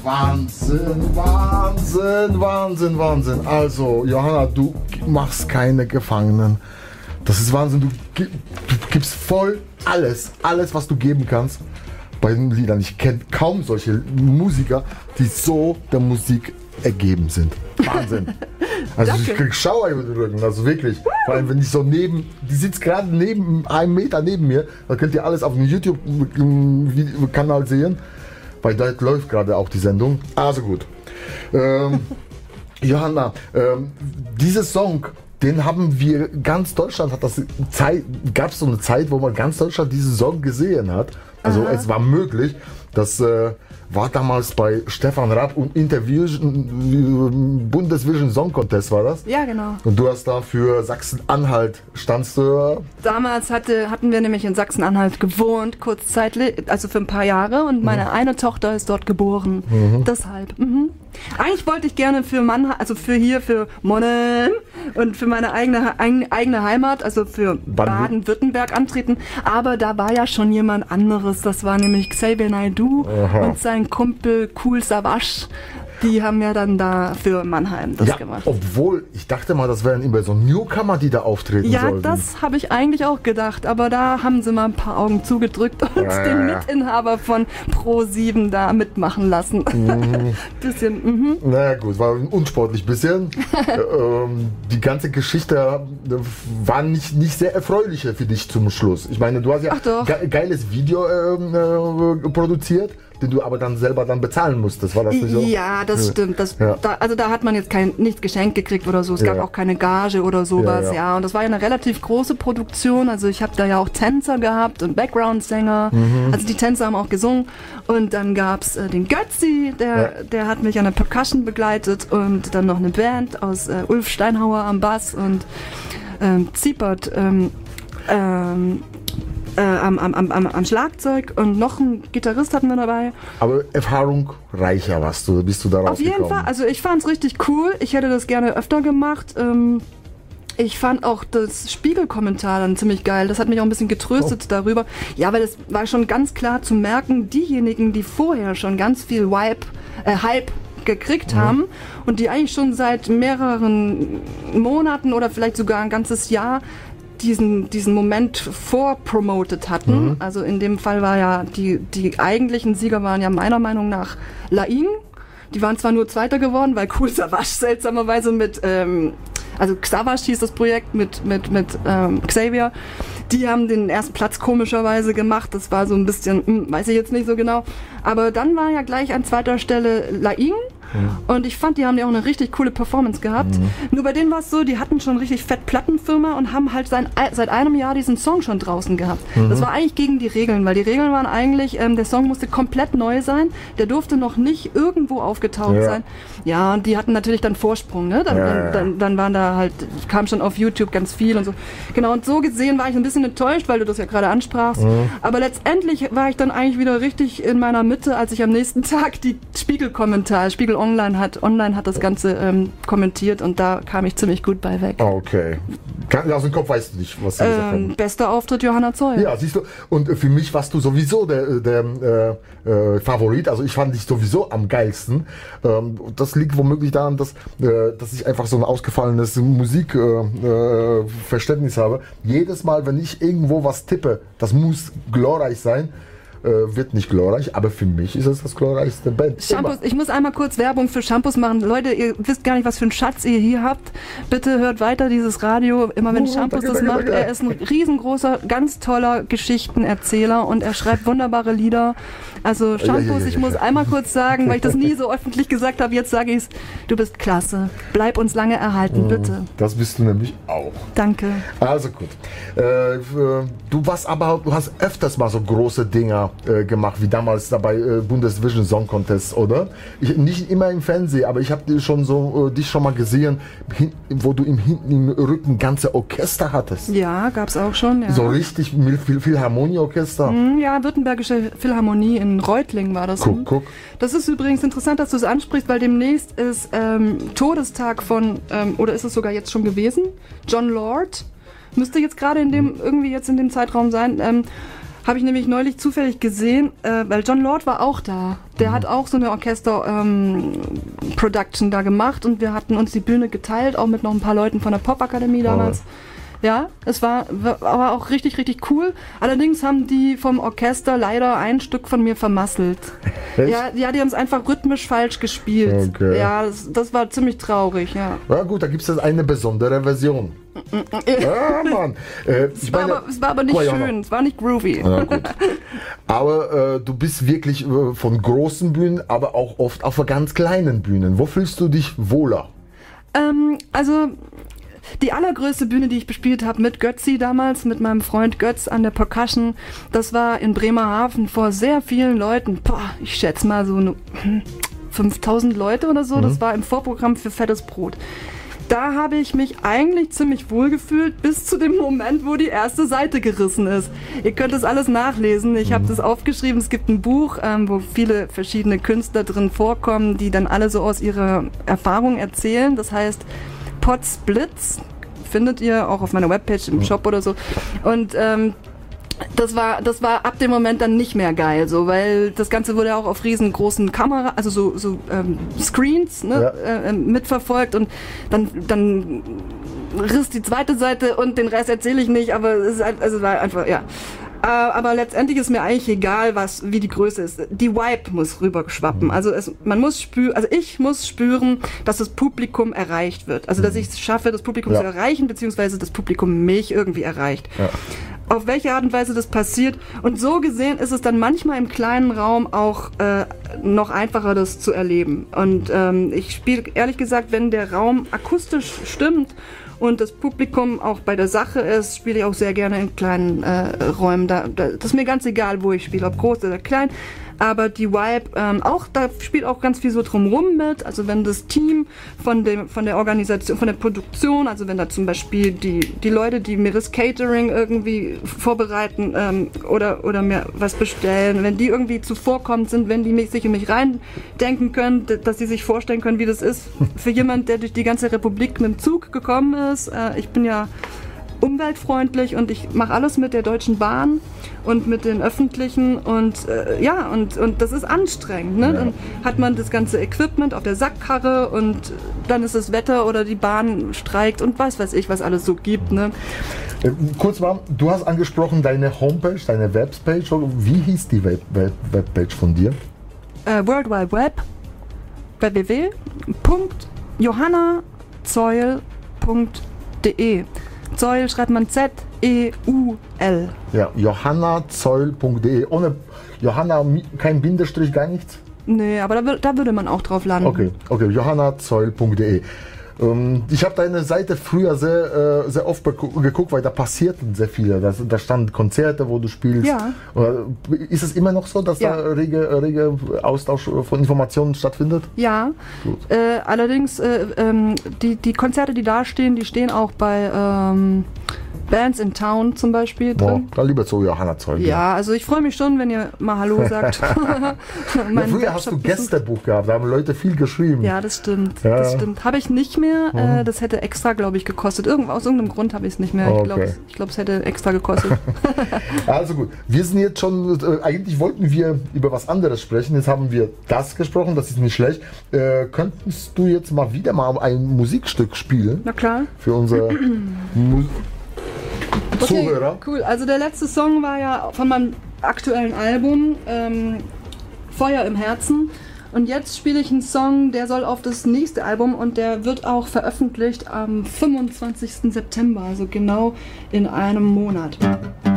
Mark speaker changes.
Speaker 1: Wahnsinn, Wahnsinn, Wahnsinn, Wahnsinn. Also, Johanna, du machst keine Gefangenen. Das ist Wahnsinn. Du gibst voll alles, was du geben kannst bei den Liedern. Ich kenne kaum solche Musiker, die so der Musik ergeben sind. Wahnsinn. Also ich krieg Schauer über den Rücken, also wirklich. Vor allem, wenn ich so die sitzt gerade neben einem Meter neben mir, da könnt ihr alles auf dem YouTube-Kanal sehen, weil da läuft gerade auch die Sendung. Also gut. Johanna, dieser Song, den haben wir, ganz Deutschland gab es so eine Zeit, wo man ganz Deutschland diesen Song gesehen hat. Also es war möglich, das war damals bei Stefan Raab und Bundesvision Song Contest war das?
Speaker 2: Ja, genau.
Speaker 1: Und du hast da für Sachsen-Anhalt standst du?
Speaker 2: Damals hatten wir nämlich in Sachsen-Anhalt gewohnt, kurzzeitig, also für ein paar Jahre, und meine eine Tochter ist dort geboren. Deshalb. Eigentlich wollte ich gerne für Mannheim, also für Monheim und für meine eigene Heimat, also für Baden-Württemberg antreten, aber da war ja schon jemand anderes, das war nämlich Xavier Naidoo und sein Kumpel Kool Savas. Die haben ja dann da für Mannheim das gemacht.
Speaker 1: Obwohl, ich dachte mal, das wären immer so Newcomer, die da auftreten sollten. Ja,
Speaker 2: das habe ich eigentlich auch gedacht, aber da haben sie mal ein paar Augen zugedrückt und den Mitinhaber von Pro7 da mitmachen lassen. Bisschen,
Speaker 1: Naja gut, war unsportlich bisschen. Die ganze Geschichte war nicht sehr erfreulich für dich zum Schluss. Ich meine, du hast ja geiles Video produziert, den du aber dann selber bezahlen musstest, war das nicht so?
Speaker 2: Ja, das stimmt. Da hat man jetzt nichts geschenkt gekriegt oder so. Es gab auch keine Gage oder sowas. Ja, und das war ja eine relativ große Produktion. Also ich habe da ja auch Tänzer gehabt und Background-Sänger. Also die Tänzer haben auch gesungen. Und dann gab es den Götzi, der hat mich an der Percussion begleitet, und dann noch eine Band aus Ulf Steinhauer am Bass und Ziepert am Schlagzeug, und noch ein Gitarrist hatten wir dabei.
Speaker 1: Aber Erfahrung reicher bist du darauf
Speaker 2: Auf jeden Fall, also ich fand es richtig cool. Ich hätte das gerne öfter gemacht. Ich fand auch das Spiegelkommentar dann ziemlich geil. Das hat mich auch ein bisschen getröstet darüber. Ja, weil das war schon ganz klar zu merken, diejenigen, die vorher schon ganz viel Hype gekriegt haben und die eigentlich schon seit mehreren Monaten oder vielleicht sogar ein ganzes Jahr diesen Moment vorpromotet hatten. Also in dem Fall war ja, die eigentlichen Sieger waren ja meiner Meinung nach Laing. Die waren zwar nur Zweiter geworden, weil Kool Savas seltsamerweise also Savas hieß das Projekt mit Xavier. Die haben den ersten Platz komischerweise gemacht. Das war so ein bisschen, weiß ich jetzt nicht so genau. Aber dann war ja gleich an zweiter Stelle Laing. Und ich fand, die haben ja auch eine richtig coole Performance gehabt. Nur bei denen war es so, die hatten schon richtig fett Plattenfirma und haben halt seit einem Jahr diesen Song schon draußen gehabt. Das war eigentlich gegen die Regeln, weil die Regeln waren eigentlich, der Song musste komplett neu sein, der durfte noch nicht irgendwo aufgetaucht sein. Ja, und die hatten natürlich dann Vorsprung, ne? Dann waren da halt, kam schon auf YouTube ganz viel und so. Genau, und so gesehen war ich ein bisschen enttäuscht, weil du das ja gerade ansprachst. Aber letztendlich war ich dann eigentlich wieder richtig in meiner Mitte, als ich am nächsten Tag die Spiegel Online hat das Ganze kommentiert, und da kam ich ziemlich gut bei weg.
Speaker 1: Okay. Aus dem Kopf weißt du nicht, was sie gesagt haben.
Speaker 2: Bester Auftritt Johanna Zoll.
Speaker 1: Ja, siehst du. Und für mich warst du sowieso der Favorit. Also ich fand dich sowieso am geilsten. Das liegt womöglich daran, dass ich einfach so ein ausgefallenes Musikverständnis habe. Jedes Mal, wenn ich irgendwo was tippe, das muss glorreich sein. Wird nicht glorreich, aber für mich ist es das glorreichste Band.
Speaker 2: Shampoos, ich muss einmal kurz Werbung für Shampoos machen. Leute, ihr wisst gar nicht, was für einen Schatz ihr hier habt. Bitte hört weiter dieses Radio, immer wenn Shampoos das macht. Er ist ein riesengroßer, ganz toller Geschichtenerzähler und er schreibt wunderbare Lieder. Also Shampoos, ich muss einmal kurz sagen, weil ich das nie so öffentlich gesagt habe, jetzt sage ich es, du bist klasse. Bleib uns lange erhalten, bitte.
Speaker 1: Das bist du nämlich auch.
Speaker 2: Danke.
Speaker 1: Also gut. Du hast öfters mal so große Dinger gemacht, wie damals dabei Bundesvision Song Contest, oder? Nicht immer im Fernsehen, aber ich habe dich schon mal gesehen, wo du im Rücken ganze Orchester hattest.
Speaker 2: Ja, gab's auch schon. Ja.
Speaker 1: So richtig Philharmonieorchester.
Speaker 2: Ja, Württembergische Philharmonie in Reutlingen war das.
Speaker 1: Guck.
Speaker 2: Das ist übrigens interessant, dass du es ansprichst, weil demnächst ist Todestag von, oder ist es sogar jetzt schon gewesen? John Lord. Müsste jetzt gerade in dem Zeitraum sein. Habe ich nämlich neulich zufällig gesehen, weil Jon Lord war auch da. Der hat auch so eine Orchester-Production da gemacht und wir hatten uns die Bühne geteilt, auch mit noch ein paar Leuten von der Popakademie damals. Ja, es war aber auch richtig, richtig cool. Allerdings haben die vom Orchester leider ein Stück von mir vermasselt.
Speaker 1: Echt?
Speaker 2: Ja, die haben es einfach rhythmisch falsch gespielt.
Speaker 1: Okay.
Speaker 2: Ja, das war ziemlich traurig, ja.
Speaker 1: Ja gut, da gibt es eine besondere Version. Ja, Mann.
Speaker 2: Es war aber nicht schön, es war nicht groovy.
Speaker 1: Ja, gut. Aber du bist wirklich von großen Bühnen, aber auch oft auf ganz kleinen Bühnen. Wo fühlst du dich wohler?
Speaker 2: Also die allergrößte Bühne, die ich bespielt habe mit Götzi damals, mit meinem Freund Götz an der Percussion, das war in Bremerhaven vor sehr vielen Leuten. Boah, ich schätze mal so 5000 Leute oder so. Das war im Vorprogramm für Fettes Brot. Da habe ich mich eigentlich ziemlich wohl gefühlt, bis zu dem Moment, wo die erste Seite gerissen ist. Ihr könnt das alles nachlesen. Ich habe das aufgeschrieben. Es gibt ein Buch, wo viele verschiedene Künstler drin vorkommen, die dann alle so aus ihrer Erfahrung erzählen. Das heißt Podsplits, findet ihr auch auf meiner Webpage im Shop oder so. Und das war ab dem Moment dann nicht mehr geil, so, weil das Ganze wurde auch auf riesengroßen Kamera, also so Screens, ne, mitverfolgt und dann riss die zweite Seite und den Rest erzähle ich nicht, aber es war einfach, ja. Aber letztendlich ist mir eigentlich egal, wie die Größe ist. Die Vibe muss rüberschwappen. Also ich muss spüren, dass das Publikum erreicht wird. Also dass ich es schaffe, das Publikum zu erreichen, beziehungsweise das Publikum mich irgendwie erreicht. Ja. Auf welche Art und Weise das passiert. Und so gesehen ist es dann manchmal im kleinen Raum auch noch einfacher, das zu erleben. Und ich spiele, ehrlich gesagt, wenn der Raum akustisch stimmt und das Publikum auch bei der Sache ist, spiele ich auch sehr gerne in kleinen Räumen. Das ist mir ganz egal, wo ich spiele, ob groß oder klein. Aber die Vibe, da spielt auch ganz viel so drumrum mit. Also wenn das Team von der Organisation, von der Produktion, also wenn da zum Beispiel die Leute, die mir das Catering irgendwie vorbereiten oder mir was bestellen, wenn die irgendwie zuvorkommend sind, wenn die sich in mich reindenken können, dass sie sich vorstellen können, wie das ist für jemand, der durch die ganze Republik mit dem Zug gekommen ist. Ich bin ja umweltfreundlich und ich mache alles mit der Deutschen Bahn und mit den Öffentlichen und und das ist anstrengend. Ne? Ja. Dann hat man das ganze Equipment auf der Sackkarre und dann ist das Wetter oder die Bahn streikt und was weiß ich, was alles so gibt. Ne?
Speaker 1: Kurz mal, du hast angesprochen deine Homepage, deine Webpage. Wie hieß die Webpage von dir?
Speaker 2: World Wide Web, www.johannazeul.de. Zeul schreibt man Z-E-U-L.
Speaker 1: Ja, johannazeul.de. Ohne Johanna, kein Bindestrich, gar nichts?
Speaker 2: Nee, aber da würde man auch drauf landen.
Speaker 1: Okay, johannazeul.de. Ich habe deine Seite früher sehr oft geguckt, weil da passierten sehr viele. Da standen Konzerte, wo du spielst.
Speaker 2: Ja.
Speaker 1: Ist es immer noch so, dass da rege Austausch von Informationen stattfindet?
Speaker 2: Ja. Allerdings, die Konzerte, die da stehen, die stehen auch bei Bands in Town zum Beispiel drin.
Speaker 1: Da lieber zu Johanna Zeul.
Speaker 2: Ja, also ich freue mich schon, wenn ihr mal Hallo sagt.
Speaker 1: Früher hast du Gästebuch gehabt, da haben Leute viel geschrieben.
Speaker 2: Ja, das stimmt. Ja. Das stimmt. Habe ich nicht mehr. Das hätte extra, glaube ich, gekostet. Aus irgendeinem Grund habe ich es nicht mehr. Okay. Ich glaube, es hätte extra gekostet.
Speaker 1: Also gut, wir sind jetzt schon, eigentlich wollten wir über was anderes sprechen. Jetzt haben wir das gesprochen, das ist nicht schlecht. Könntest du jetzt mal wieder ein Musikstück spielen?
Speaker 2: Na klar.
Speaker 1: Für unsere Zuhörer.
Speaker 2: Okay, cool. Also der letzte Song war ja von meinem aktuellen Album Feuer im Herzen. Und jetzt spiele ich einen Song, der soll auf das nächste Album und der wird auch veröffentlicht am 25. September, also genau in einem Monat.